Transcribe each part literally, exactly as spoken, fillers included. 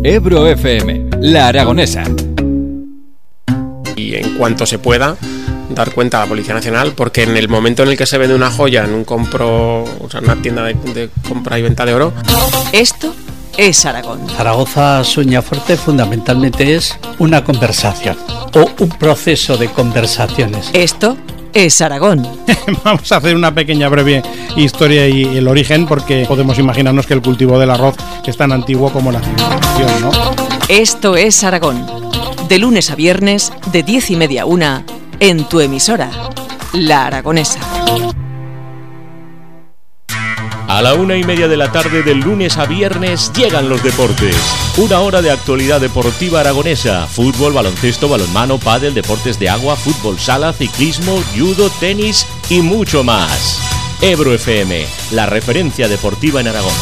Ebro F M, La Aragonesa. Y en cuanto se pueda, dar cuenta a la Policía Nacional, porque en el momento en el que se vende una joya en un compro, o sea, una tienda de, de compra y venta de oro. Esto es Aragón. Zaragoza Sueñafuerte fundamentalmente es una conversación o un proceso de conversaciones. Esto es Aragón. Vamos a hacer una pequeña breve historia y el origen, porque podemos imaginarnos que el cultivo del arroz es tan antiguo como la civilización, ¿no? Esto es Aragón. De lunes a viernes, de diez y media a una, en tu emisora, La Aragonesa. A la una y media de la tarde del lunes a viernes llegan los deportes. Una hora de actualidad deportiva aragonesa. Fútbol, baloncesto, balonmano, pádel, deportes de agua, fútbol sala, ciclismo, judo, tenis y mucho más. Ebro F M, la referencia deportiva en Aragón.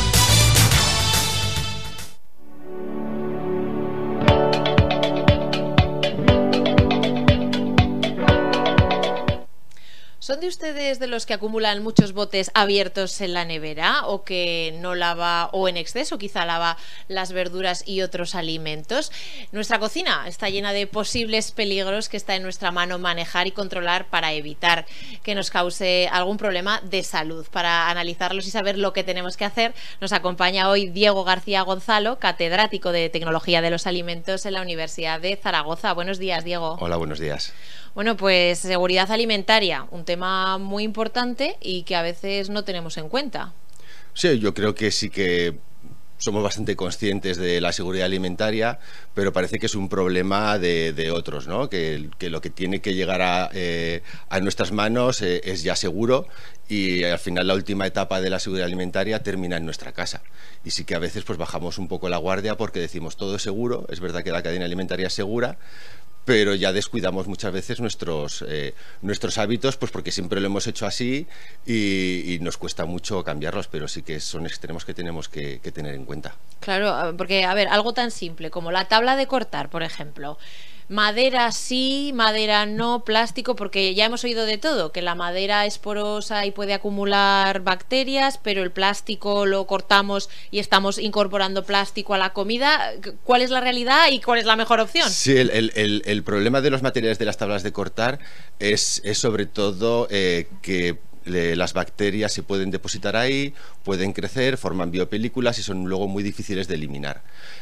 ¿Son de ustedes de los que acumulan muchos botes abiertos en la nevera o que no lava, o en exceso quizá lava las verduras y otros alimentos? Nuestra cocina está llena de posibles peligros que está en nuestra mano manejar y controlar para evitar que nos cause algún problema de salud. Para analizarlos y saber lo que tenemos que hacer, nos acompaña hoy Diego García Gonzalo, catedrático de Tecnología de los Alimentos en la Universidad de Zaragoza. Buenos días, Diego. Hola, buenos días. Bueno, pues seguridad alimentaria, un tema muy importante y que a veces no tenemos en cuenta. Sí, yo creo que sí que somos bastante conscientes de la seguridad alimentaria, pero parece que es un problema de, de otros, ¿no? Que, que lo que tiene que llegar a, eh, a nuestras manos eh, es ya seguro, y al final la última etapa de la seguridad alimentaria termina en nuestra casa. Y sí que a veces pues bajamos un poco la guardia porque decimos todo es seguro, es verdad que la cadena alimentaria es segura, pero ya descuidamos muchas veces nuestros, eh, nuestros hábitos, pues porque siempre lo hemos hecho así y, y nos cuesta mucho cambiarlos, pero sí que son extremos que tenemos que, que tener en cuenta. Claro, porque, a ver, algo tan simple como la tabla de cortar, por ejemplo. Madera sí, madera no, plástico, porque ya hemos oído de todo, que la madera es porosa y puede acumular bacterias, pero el plástico lo cortamos y estamos incorporando plástico a la comida. ¿Cuál es la realidad y cuál es la mejor opción? Sí, el, el, el, el problema de los materiales de las tablas de cortar es, es sobre todo eh, que las bacterias se pueden depositar ahí, pueden crecer, forman biopelículas y son luego muy difíciles de eliminar.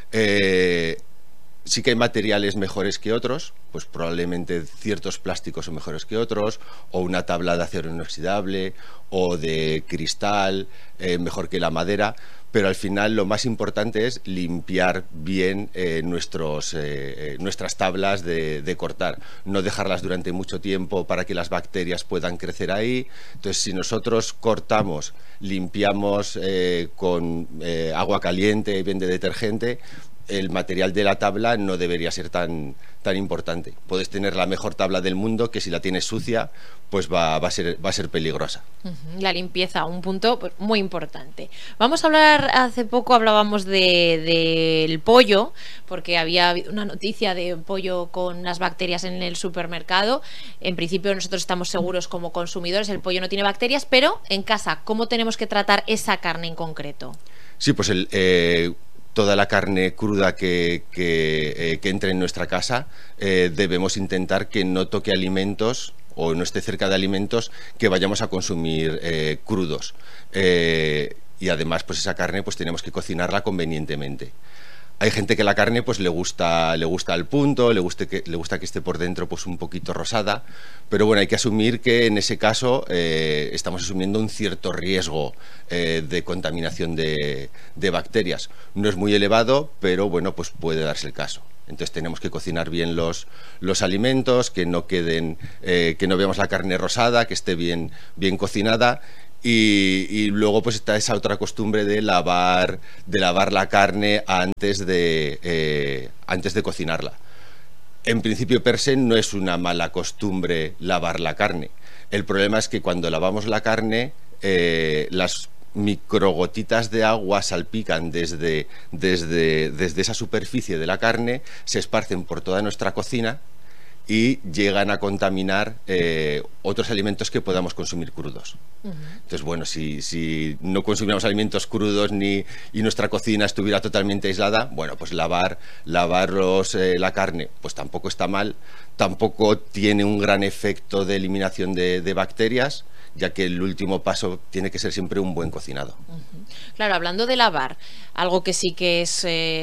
Eh, Sí que hay materiales mejores que otros, pues probablemente ciertos plásticos son mejores que otros, o una tabla de acero inoxidable o de cristal, eh, mejor que la madera, pero al final lo más importante es limpiar bien eh, nuestros, eh, nuestras tablas de, de cortar, no dejarlas durante mucho tiempo para que las bacterias puedan crecer ahí. Entonces, si nosotros cortamos, limpiamos eh, con eh, agua caliente, bien de detergente, el material de la tabla no debería ser tan, tan importante. Puedes tener la mejor tabla del mundo, que si la tienes sucia, pues va, va, a, ser, va a ser peligrosa. Uh-huh. La limpieza, un punto pues, muy importante. Vamos a hablar, hace poco hablábamos de, del pollo, porque había una noticia de pollo con las bacterias en el supermercado. En principio nosotros estamos seguros como consumidores, el pollo no tiene bacterias, pero en casa, ¿cómo tenemos que tratar esa carne en concreto? Sí, pues el... Eh, toda la carne cruda que, que, eh, que entre en nuestra casa, eh, debemos intentar que no toque alimentos o no esté cerca de alimentos que vayamos a consumir eh, crudos. Eh, y además, pues esa carne pues tenemos que cocinarla convenientemente. Hay gente que la carne pues le gusta, le gusta al punto, le gusta que, le gusta que esté por dentro pues un poquito rosada, pero bueno, hay que asumir que en ese caso eh, estamos asumiendo un cierto riesgo eh, de contaminación de, de bacterias. No es muy elevado, pero bueno, pues puede darse el caso. Entonces tenemos que cocinar bien los, los alimentos, que no queden, eh, que no veamos la carne rosada, que esté bien, bien cocinada. Y, y luego pues está esa otra costumbre de lavar, de lavar la carne antes de, eh, antes de cocinarla. En principio per se no es una mala costumbre lavar la carne. El problema es que cuando lavamos la carne, eh, las microgotitas de agua salpican desde, desde, desde esa superficie de la carne, se esparcen por toda nuestra cocina y llegan a contaminar eh, otros alimentos que podamos consumir crudos. Uh-huh. Entonces, bueno, si, si no consumiéramos alimentos crudos ni, y nuestra cocina estuviera totalmente aislada, bueno, pues lavar, lavar los, eh, la carne, pues tampoco está mal, tampoco tiene un gran efecto de eliminación de, de bacterias, ya que el último paso tiene que ser siempre un buen cocinado. Uh-huh. Claro, hablando de lavar, algo que sí que es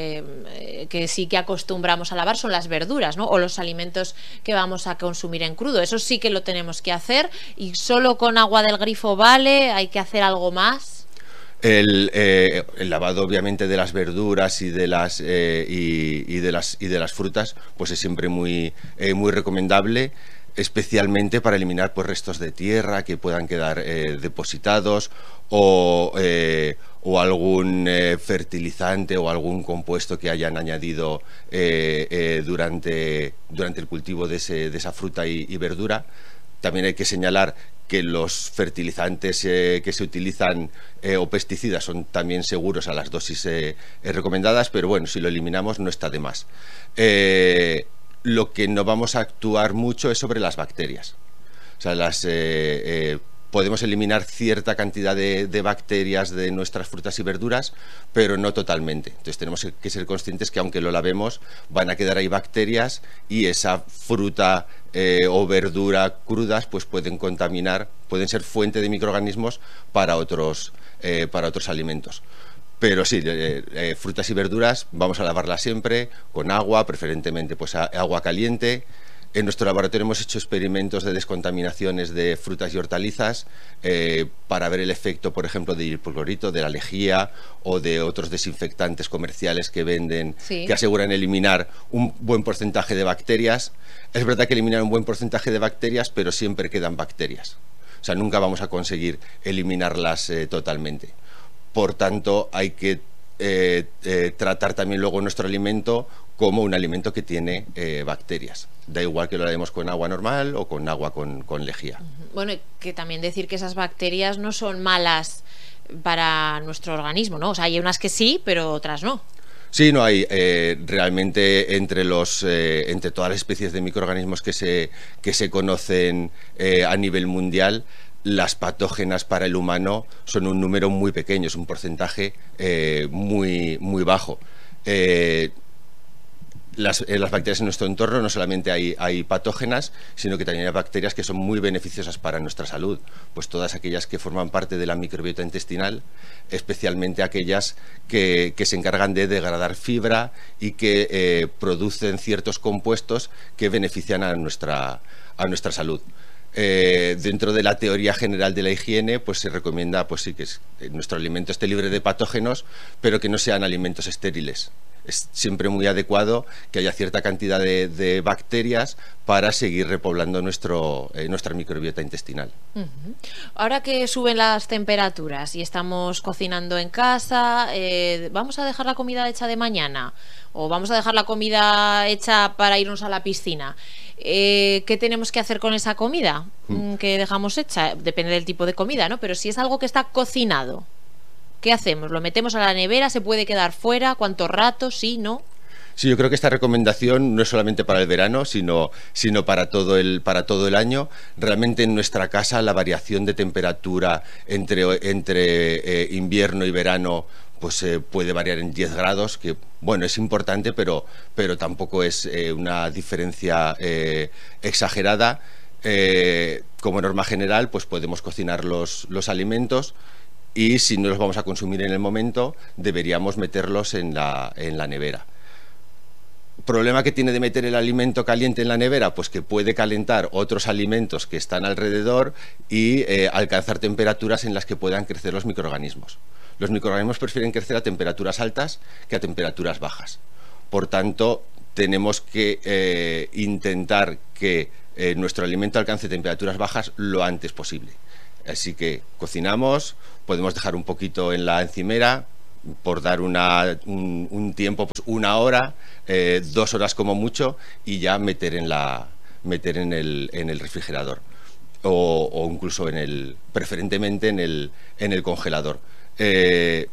eh, que sí que acostumbramos a lavar son las verduras, ¿no? O los alimentos que vamos a consumir en crudo. Eso sí que lo tenemos que hacer, y solo con agua del grifo vale, hay que hacer algo más. El, eh, el lavado, obviamente, de las verduras y de las eh, y, y de las y de las frutas, pues es siempre muy eh, muy recomendable, especialmente para eliminar pues restos de tierra que puedan quedar eh, depositados, o, eh, o algún eh, fertilizante o algún compuesto que hayan añadido eh, eh, durante, durante el cultivo de, ese, de esa fruta y, y verdura. También hay que señalar que los fertilizantes eh, que se utilizan eh, o pesticidas son también seguros a las dosis eh, eh, recomendadas, pero bueno, si lo eliminamos no está de más. Eh, Lo que no vamos a actuar mucho es sobre las bacterias. O sea, las, eh, eh, podemos eliminar cierta cantidad de, de bacterias de nuestras frutas y verduras, pero no totalmente. Entonces tenemos que ser conscientes que aunque lo lavemos, van a quedar ahí bacterias, y esa fruta eh, o verdura crudas pues pueden contaminar, pueden ser fuente de microorganismos para otros, eh, para otros alimentos. Pero sí, eh, eh, frutas y verduras vamos a lavarlas siempre con agua, preferentemente pues a, agua caliente. En nuestro laboratorio hemos hecho experimentos de descontaminaciones de frutas y hortalizas eh, para ver el efecto, por ejemplo, de hipoclorito, de la lejía o de otros desinfectantes comerciales que venden, sí, que aseguran eliminar un buen porcentaje de bacterias. Es verdad que eliminan un buen porcentaje de bacterias, pero siempre quedan bacterias. O sea, nunca vamos a conseguir eliminarlas eh, totalmente. Por tanto, hay que eh, eh, tratar también luego nuestro alimento como un alimento que tiene eh, bacterias. Da igual que lo lavemos con agua normal o con agua con, con lejía. Bueno, que también decir que esas bacterias no son malas para nuestro organismo, ¿no? O sea, hay unas que sí, pero otras no. Sí, no hay eh, realmente entre los eh, entre todas las especies de microorganismos que se que se conocen eh, a nivel mundial, las patógenas para el humano son un número muy pequeño, es un porcentaje eh, muy, muy bajo. Eh, las, eh, las bacterias en nuestro entorno no solamente hay, hay patógenas, sino que también hay bacterias que son muy beneficiosas para nuestra salud. Pues todas aquellas que forman parte de la microbiota intestinal, especialmente aquellas que, que se encargan de degradar fibra y que eh, producen ciertos compuestos que benefician a nuestra, a nuestra salud. Eh, dentro de la teoría general de la higiene, pues se recomienda, pues sí, que es, eh, nuestro alimento esté libre de patógenos, pero que no sean alimentos estériles. Es siempre muy adecuado que haya cierta cantidad de, de bacterias para seguir repoblando nuestro, eh, nuestra microbiota intestinal. Uh-huh. Ahora que suben las temperaturas y estamos cocinando en casa, eh, ¿vamos a dejar la comida hecha de mañana? ¿O vamos a dejar la comida hecha para irnos a la piscina? Eh, ¿Qué tenemos que hacer con esa comida mm. que dejamos hecha? Depende del tipo de comida, ¿no? Pero si es algo que está cocinado, ¿qué hacemos? ¿Lo metemos a la nevera? ¿Se puede quedar fuera? ¿Cuánto rato? ¿Sí? ¿No? Sí, yo creo que esta recomendación no es solamente para el verano, sino, sino para, todo el, para todo el año. Realmente en nuestra casa la variación de temperatura entre, entre eh, invierno y verano pues eh, puede variar en diez grados, que bueno, es importante, pero, pero tampoco es eh, una diferencia eh, exagerada. Eh, como norma general, pues podemos cocinar los, los alimentos, y si no los vamos a consumir en el momento, deberíamos meterlos en la, en la nevera. ¿Problema que tiene de meter el alimento caliente en la nevera? Pues que puede calentar otros alimentos que están alrededor y eh, alcanzar temperaturas en las que puedan crecer los microorganismos. Los microorganismos prefieren crecer a temperaturas altas que a temperaturas bajas. Por tanto, tenemos que eh, intentar que eh, nuestro alimento alcance temperaturas bajas lo antes posible. Así que cocinamos, podemos dejar un poquito en la encimera, por dar una, un, un tiempo, pues una hora, eh, dos horas como mucho, y ya meter en la meter en el, en el refrigerador o, o incluso en el, preferentemente en el, en el congelador. Eh,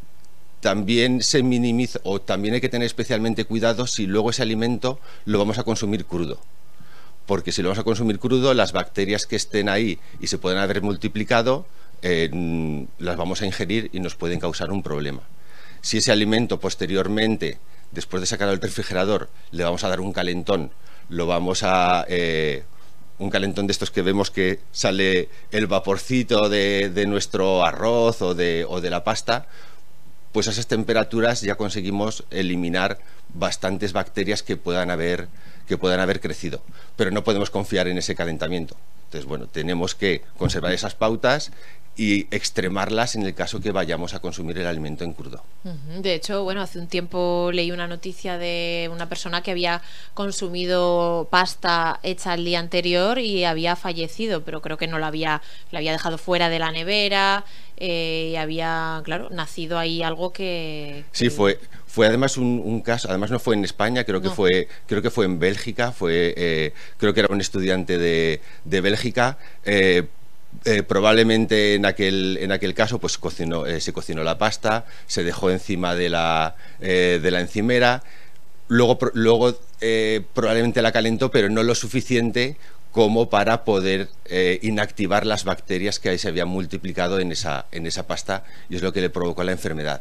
también se minimiza, o también hay que tener especialmente cuidado si luego ese alimento lo vamos a consumir crudo, porque si lo vamos a consumir crudo, las bacterias que estén ahí y se pueden haber multiplicado, eh, las vamos a ingerir y nos pueden causar un problema. Si ese alimento posteriormente, después de sacarlo del refrigerador, le vamos a dar un calentón, lo vamos a... Eh, un calentón de estos que vemos que sale el vaporcito de, de nuestro arroz o de, o de la pasta, pues a esas temperaturas ya conseguimos eliminar bastantes bacterias que puedan haber, que puedan haber crecido. Pero no podemos confiar en ese calentamiento. Entonces, bueno, tenemos que conservar esas pautas y extremarlas en el caso que vayamos a consumir el alimento en crudo. De hecho, bueno, hace un tiempo leí una noticia de una persona que había consumido pasta hecha el día anterior y había fallecido, pero creo que no la había, la había dejado fuera de la nevera eh, y había, claro, nacido ahí algo que... que... Sí, fue... Fue además un, un caso, además no fue en España, creo que no. fue, creo que fue en Bélgica, fue, eh, creo que era un estudiante de, de Bélgica. Eh, eh, probablemente en aquel, en aquel caso, pues cocinó, eh, se cocinó la pasta, se dejó encima de la, eh, de la encimera, luego, luego eh, probablemente la calentó, pero no lo suficiente como para poder eh, inactivar las bacterias que ahí se habían multiplicado en esa, en esa pasta, y es lo que le provocó la enfermedad.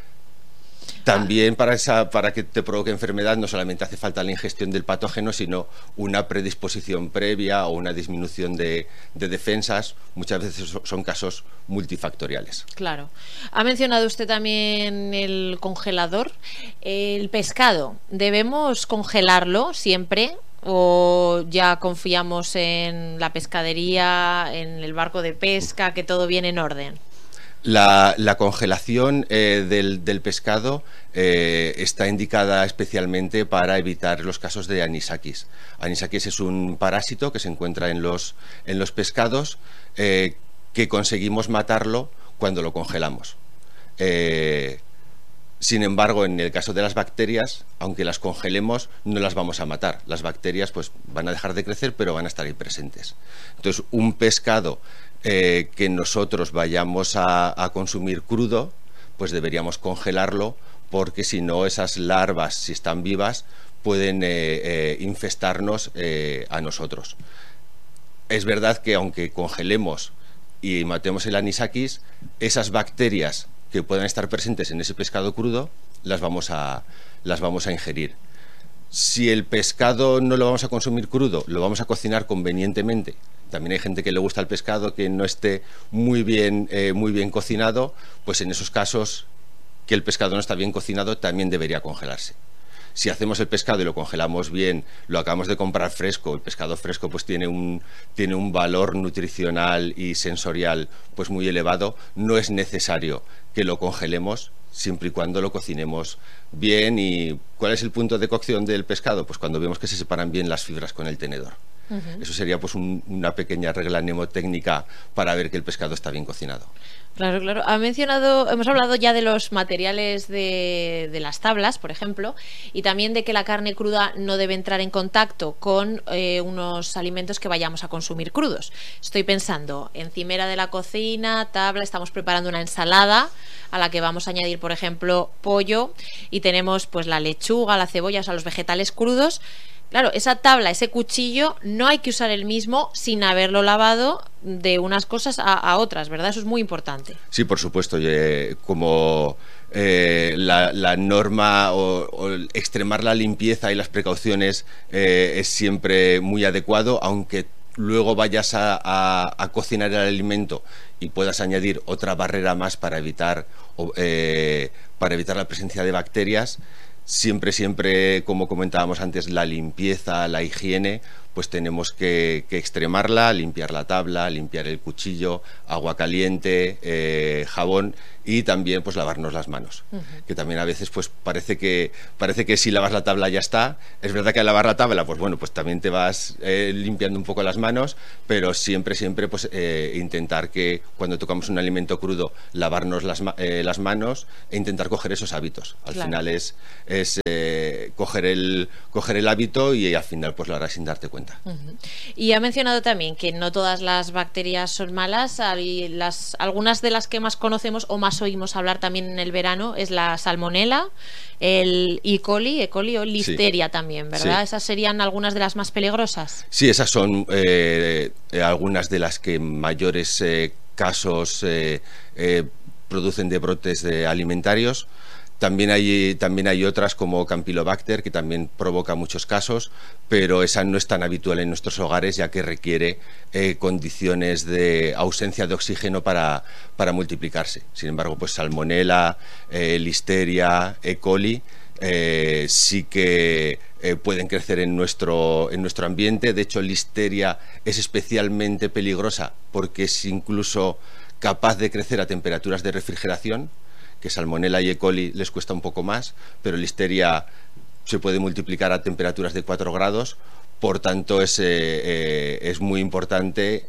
También para, esa, para que te provoque enfermedad no solamente hace falta la ingestión del patógeno, sino una predisposición previa o una disminución de, de defensas. Muchas veces son casos multifactoriales. Claro. Ha mencionado usted también el congelador. El pescado, ¿debemos congelarlo siempre? ¿O ya confiamos en la pescadería, en el barco de pesca, que todo viene en orden? La, la congelación eh, del, del pescado eh, está indicada especialmente para evitar los casos de anisakis. Anisakis es un parásito que se encuentra en los, en los pescados eh, que conseguimos matarlo cuando lo congelamos. Eh, sin embargo, en el caso de las bacterias, aunque las congelemos, no las vamos a matar. Las bacterias pues, van a dejar de crecer, pero van a estar ahí presentes. Entonces, un pescado Eh, que nosotros vayamos a, a consumir crudo, pues deberíamos congelarlo, porque si no esas larvas, si están vivas, pueden eh, eh, infestarnos eh, a nosotros. Es verdad que aunque congelemos y matemos el anisakis, esas bacterias que puedan estar presentes en ese pescado crudo las vamos a, las vamos a ingerir. Si el pescado no lo vamos a consumir crudo, lo vamos a cocinar convenientemente. También hay gente que le gusta el pescado que no esté muy bien, eh, muy bien cocinado, pues en esos casos que el pescado no está bien cocinado también debería congelarse. Si hacemos el pescado y lo congelamos bien, lo acabamos de comprar fresco, el pescado fresco pues tiene un, tiene un valor nutricional y sensorial pues muy elevado, no es necesario que lo congelemos siempre y cuando lo cocinemos bien. ¿Y cuál es el punto de cocción del pescado? Pues cuando vemos que se separan bien las fibras con el tenedor. Uh-huh. Eso sería pues un, una pequeña regla mnemotécnica para ver que el pescado está bien cocinado. Claro, claro. Ha mencionado, hemos hablado ya de los materiales de, de las tablas, por ejemplo, y también de que la carne cruda no debe entrar en contacto con eh, unos alimentos que vayamos a consumir crudos. Estoy pensando, encimera de la cocina, tabla, estamos preparando una ensalada a la que vamos a añadir, por ejemplo, pollo, y tenemos pues la lechuga, la cebolla, o sea, los vegetales crudos. Claro, esa tabla, ese cuchillo, no hay que usar el mismo sin haberlo lavado de unas cosas a, a otras, ¿verdad? Eso es muy importante. Sí, por supuesto. Eh, como eh, la, la norma o, o extremar la limpieza y las precauciones eh, es siempre muy adecuado, aunque luego vayas a, a, a cocinar el alimento y puedas añadir otra barrera más para evitar, eh, para evitar la presencia de bacterias. Siempre, siempre, como comentábamos antes, la limpieza, la higiene, pues tenemos que, que extremarla, limpiar la tabla, limpiar el cuchillo, agua caliente, eh, jabón, y también pues lavarnos las manos. Uh-huh. Que también a veces pues parece que parece que si lavas la tabla ya está. Es verdad que al lavar la tabla pues bueno, pues también te vas eh, limpiando un poco las manos, pero siempre, siempre pues eh, intentar que cuando tocamos un alimento crudo lavarnos las, eh, las manos e intentar coger esos hábitos. Al claro. final es, es eh, coger, el, coger el hábito y al final pues lo harás sin darte cuenta. Uh-huh. Y ha mencionado también que no todas las bacterias son malas, hay las, algunas de las que más conocemos o más más oímos hablar también en el verano es la salmonela, el E. coli, E. coli o listeria sí. también, ¿verdad? Sí. ¿Esas serían algunas de las más peligrosas? Sí, esas son eh, algunas de las que mayores eh, casos eh, eh, producen de brotes de alimentarios. También hay, también hay otras como Campylobacter, que también provoca muchos casos, pero esa no es tan habitual en nuestros hogares, ya que requiere eh, condiciones de ausencia de oxígeno para, para multiplicarse. Sin embargo, pues Salmonella, eh, Listeria, E. coli, eh, sí que eh, pueden crecer en nuestro, en nuestro ambiente. De hecho, Listeria es especialmente peligrosa porque es incluso capaz de crecer a temperaturas de refrigeración, que Salmonella y E. coli les cuesta un poco más, pero Listeria se puede multiplicar a temperaturas de cuatro grados, por tanto es, eh, eh, es muy importante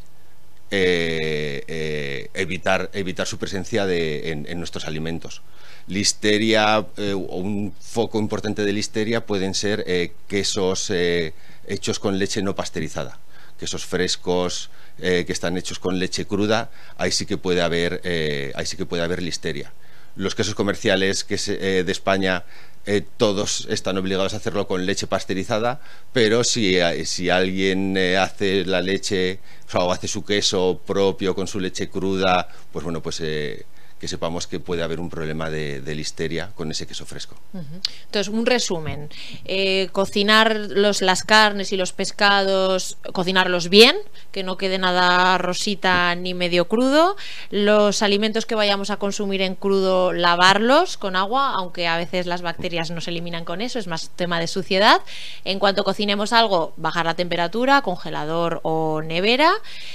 eh, eh, evitar, evitar su presencia de, en, en nuestros alimentos. Listeria, eh, un foco importante de Listeria pueden ser eh, quesos eh, hechos con leche no pasteurizada, quesos frescos eh, que están hechos con leche cruda, ahí sí que puede haber, eh, ahí sí que puede haber Listeria. Los quesos comerciales que se, eh, de España, eh, todos están obligados a hacerlo con leche pasteurizada, pero si, eh, si alguien eh, hace la leche, o sea, o hace su queso propio con su leche cruda, pues bueno, pues eh, que sepamos que puede haber un problema de, de listeria con ese queso fresco. Entonces, un resumen, eh, cocinar los, las carnes y los pescados, cocinarlos bien, que no quede nada rosita ni medio crudo. Los alimentos que vayamos a consumir en crudo, lavarlos con agua, aunque a veces las bacterias no se eliminan con eso, es más tema de suciedad. En cuanto cocinemos algo, bajar la temperatura, congelador o nevera,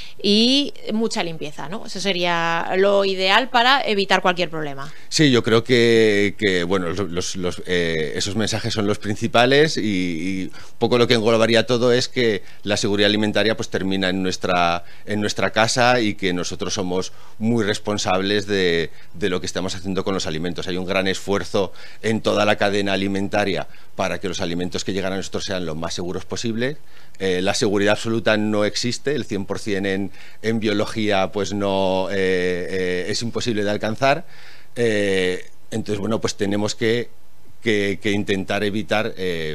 y mucha limpieza, ¿no? Eso sería lo ideal para evitar cualquier problema. Sí, yo creo que, que bueno, los, los, eh, esos mensajes son los principales, y, y un poco lo que englobaría todo es que la seguridad alimentaria pues termina en nuestra, en nuestra casa, y que nosotros somos muy responsables de, de lo que estamos haciendo con los alimentos. Hay un gran esfuerzo en toda la cadena alimentaria para que los alimentos que llegan a nosotros sean lo más seguros posible. Eh, la seguridad absoluta no existe, el cien por cien en, en biología pues no eh, eh, es imposible de alcanzar. Eh, entonces, bueno, pues tenemos que, que, que intentar evitar eh,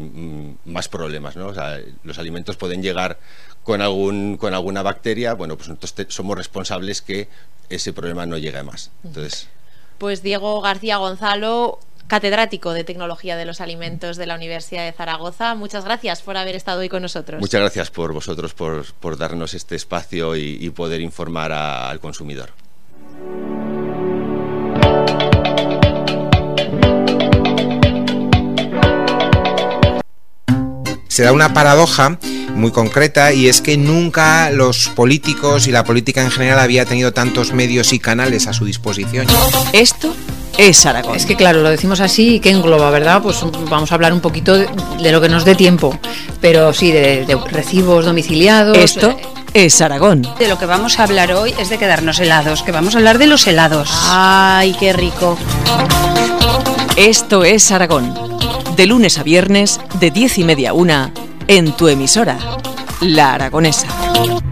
más problemas, ¿no? O sea, los alimentos pueden llegar con, algún, con alguna bacteria, bueno, pues nosotros te, somos responsables que ese problema no llegue más. Entonces... Pues Diego García Gonzalo, catedrático de Tecnología de los Alimentos de la Universidad de Zaragoza, muchas gracias por haber estado hoy con nosotros. Muchas gracias por vosotros, por, por darnos este espacio y, y poder informar a, al consumidor. Se da una paradoja muy concreta, y es que nunca los políticos y la política en general había tenido tantos medios y canales a su disposición. Esto es Aragón. Es que claro, lo decimos así y que engloba, ¿verdad? Pues vamos a hablar un poquito de, de lo que nos dé tiempo, pero sí, de, de recibos domiciliados. Esto es Aragón. De lo que vamos a hablar hoy es de quedarnos helados, que vamos a hablar de los helados. ¡Ay, qué rico! Esto es Aragón. De lunes a viernes, de diez y media a una, en tu emisora, La Aragonesa.